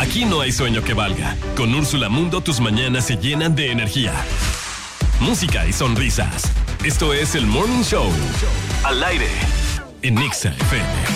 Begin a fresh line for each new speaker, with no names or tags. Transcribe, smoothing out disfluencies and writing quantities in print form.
Aquí no hay sueño que valga. Con Úrsula Mundo tus mañanas se llenan de energía, música y sonrisas. Esto es el Morning Show. Al aire en Exa FM.